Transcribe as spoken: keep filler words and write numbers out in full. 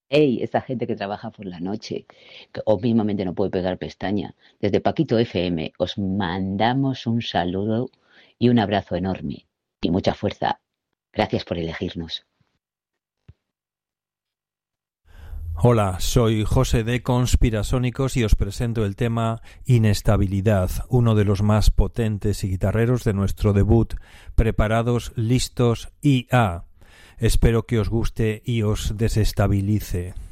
Hey, esa gente que trabaja por la noche, que o mismamente no puede pegar pestaña. Desde Paquito F M os mandamos un saludo y un abrazo enorme y mucha fuerza. Gracias por elegirnos. Hola, soy José de Conspirasónicos y os presento el tema Inestabilidad, uno de los más potentes y guitarreros de nuestro debut. Preparados, listos y a. Espero que os guste y os desestabilice.